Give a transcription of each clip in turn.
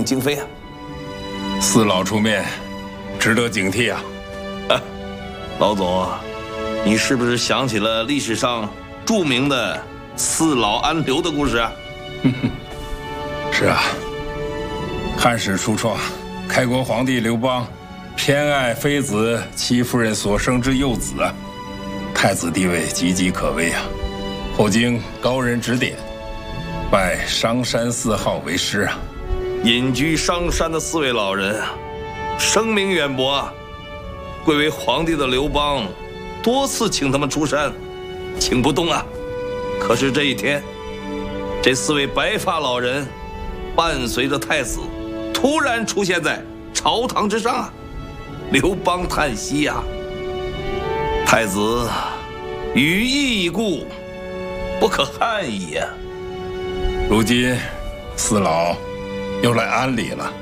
经费啊。 四老出面，值得警惕啊！ 老总，你是不是想起了历史上著名的四老安刘的故事啊？ 是啊，汉史初创，开国皇帝刘邦偏爱妃子戚夫人所生之幼子啊，太子地位岌岌可危啊。后经高人指点，拜商山4号为师啊。 隐居商山的4位老人，声名远播啊。贵为皇帝的刘邦，多次请他们出山，请不动啊。可是这一天，这4位白发老人，伴随着太子，突然出现在朝堂之上啊。刘邦叹息呀，太子羽翼已固，不可撼矣呀。 如今四老又来安理了。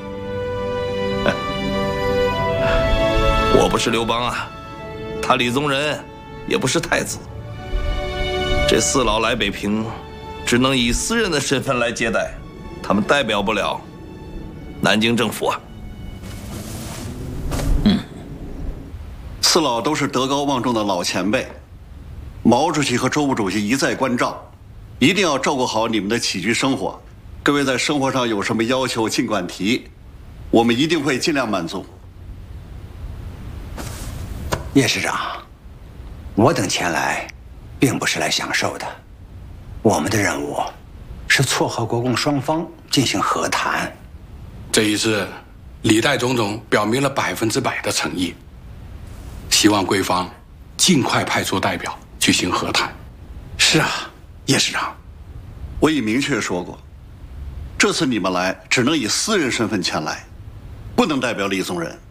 我不是刘邦啊，他李宗仁也不是太子。这4老来北平，只能以私人的身份来接待，他们代表不了南京政府啊。 4老都是德高望重的老前辈，毛主席和周副主席一再关照，一定要照顾好你们的起居生活。各位在生活上有什么要求，尽管提，我们一定会尽量满足。 叶师长，我等前来，并不是来享受的，我们的任务是撮合国共双方进行和谈。 这一次，李代总统表明了100%的诚意，希望贵方尽快派出代表举行和谈。 是啊，叶师长，我已明确说过，这次你们来只能以私人身份前来，不能代表李宗仁。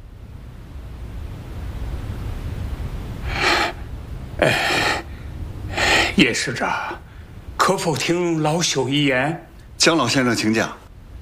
叶师长，可否听老朽一言？ 姜老先生，请讲。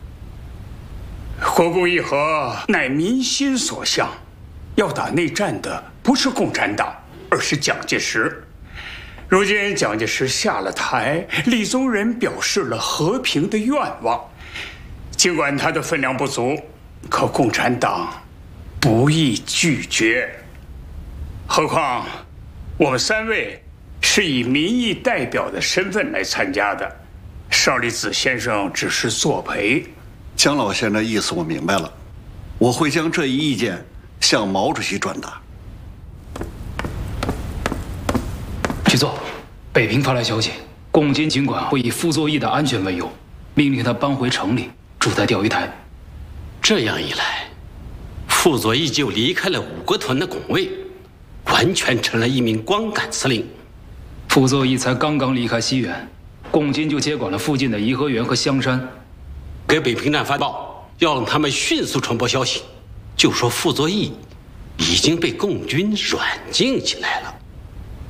国共议和乃民心所向，要打内战的不是共产党，而是蒋介石。如今蒋介石下了台，李宗仁表示了和平的愿望，尽管他的分量不足，可共产党不易拒绝。何况我们3位是以民意代表的身份来参加的，邵力子先生只是作陪。 姜老先生的意思我明白了，我会将这一意见向毛主席转达。 去做。北平发来消息，共军尽管会以傅作义的安全为由，命令他搬回城里，住在钓鱼台。 这样一来，傅作义就离开了5个团的拱卫，完全成了一名光杆司令。 傅作义才刚刚离开西原，共军就接管了附近的颐和园和香山， 给北平站发报，要让他们迅速传播消息，就说傅作义已经被共军软禁起来了。